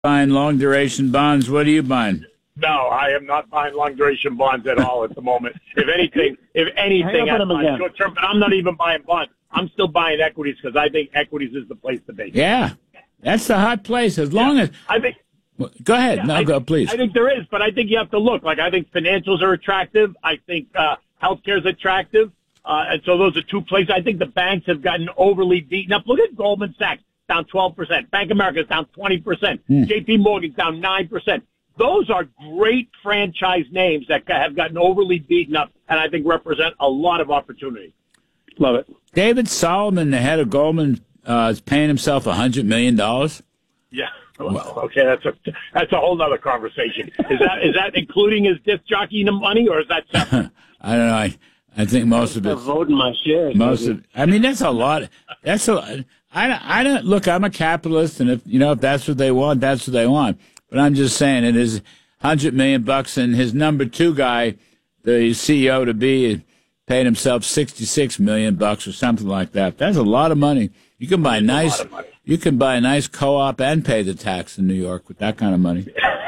buying long-duration bonds. What are you buying? No, I am not buying long-duration bonds at all at the moment. If anything, I'm buying short-term, but I'm not even buying bonds. I'm still buying equities because I think equities is the place to be. Yeah, that's the hot place. As long as I think. Go ahead. Yeah, go, please. I think there is, but I think you have to look. Like, I think financials are attractive. I think healthcare is attractive. And so those are two places. I think the banks have gotten overly beaten up. Look at Goldman Sachs, down 12%. Bank of America is down 20%. JP Morgan's down 9%. Those are great franchise names that have gotten overly beaten up and I think represent a lot of opportunity. Love it. David Solomon, the head of Goldman, is paying himself $100 million. Yeah. Well, okay, that's a whole other conversation. Is that including his disc jockey money, or is that separate? I don't know. I think most of it. Voting my shares. I mean, that's a lot. That's a. I don't look. I'm a capitalist, and if that's what they want, that's what they want. But I'm just saying it is $100 million, and his number two guy, the CEO to be, paid himself $66 million or something like that. That's a lot of money. You can buy nice. You can buy a nice co-op and pay the tax in New York with that kind of money.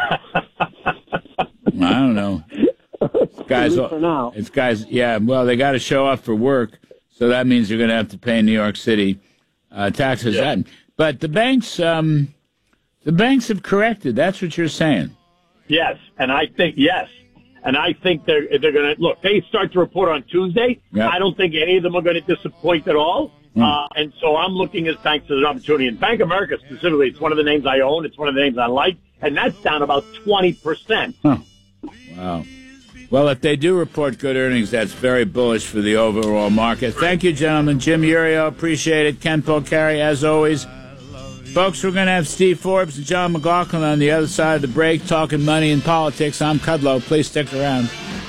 I don't know. It's guys. Yeah. Well, they got to show up for work, so that means you're going to have to pay New York City taxes. Yeah. But the banks have corrected. That's what you're saying. Yes, and I think they're going to look. They start to report on Tuesday. Yep. I don't think any of them are going to disappoint at all. And so I'm looking at banks as an opportunity. And Bank of America specifically, it's one of the names I own. It's one of the names I like. And that's down about 20%. Huh. Wow. Well, if they do report good earnings, that's very bullish for the overall market. Thank you, gentlemen. Jim Uriel, appreciate it. Ken Polcari, as always. Folks, we're going to have Steve Forbes and John McLaughlin on the other side of the break talking money and politics. I'm Kudlow. Please stick around.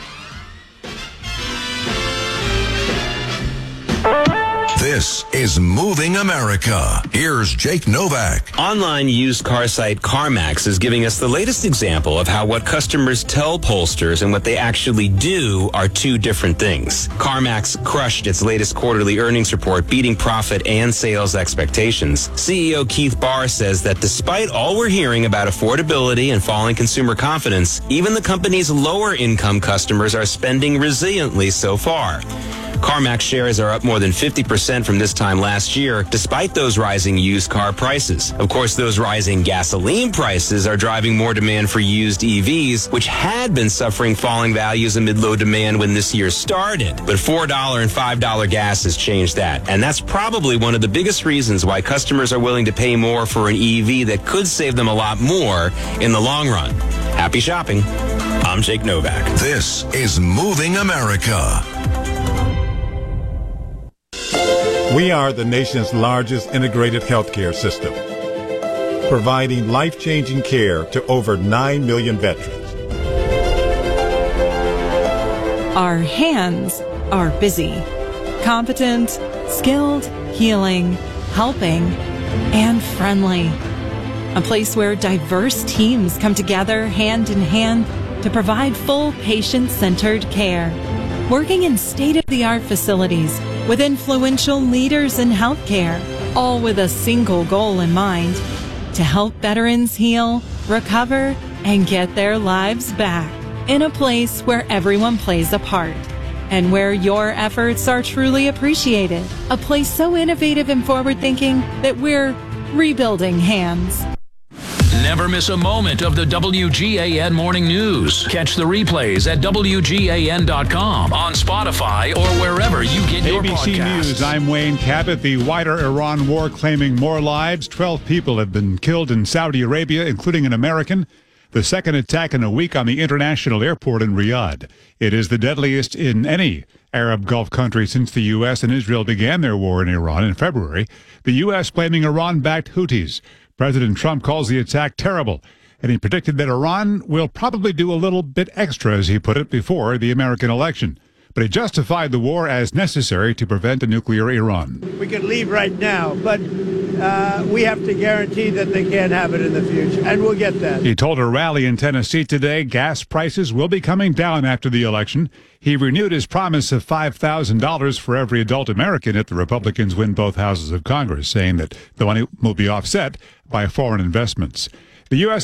This is Moving America. Here's Jake Novak. Online used car site CarMax is giving us the latest example of how what customers tell pollsters and what they actually do are two different things. CarMax crushed its latest quarterly earnings report, beating profit and sales expectations. CEO Keith Barr says that despite all we're hearing about affordability and falling consumer confidence, even the company's lower income customers are spending resiliently so far. CarMax shares are up more than 50% from this time last year, despite those rising used car prices. Of course, those rising gasoline prices are driving more demand for used EVs, which had been suffering falling values amid low demand when this year started. But $4 and $5 gas has changed that, and that's probably one of the biggest reasons why customers are willing to pay more for an EV that could save them a lot more in the long run. Happy shopping. I'm Jake Novak. This is Moving America. We are the nation's largest integrated healthcare system, providing life-changing care to over 9 million veterans. Our hands are busy, competent, skilled, healing, helping, and friendly. A place where diverse teams come together hand in hand to provide full patient-centered care. Working in state-of-the-art facilities with influential leaders in healthcare, all with a single goal in mind: to help veterans heal, recover, and get their lives back in a place where everyone plays a part and where your efforts are truly appreciated. A place so innovative and forward-thinking that we're rebuilding hands. Never miss a moment of the WGAN Morning News. Catch the replays at WGAN.com, on Spotify, or wherever you get your ABC podcasts. News, I'm Wayne Cabot. The wider Iran war claiming more lives. 12 people have been killed in Saudi Arabia, including an American. The second attack in a week on the international airport in Riyadh. It is the deadliest in any Arab Gulf country since the U.S. and Israel began their war in Iran in February. The U.S. blaming Iran-backed Houthis. President Trump calls the attack terrible, and he predicted that Iran will probably do a little bit extra, as he put it, before the American election. But he justified the war as necessary to prevent a nuclear Iran. We could leave right now, but we have to guarantee that they can't have it in the future, and we'll get that. He told a rally in Tennessee today gas prices will be coming down after the election. He renewed his promise of $5,000 for every adult American if the Republicans win both houses of Congress, saying that the money will be offset by foreign investments. The U.S.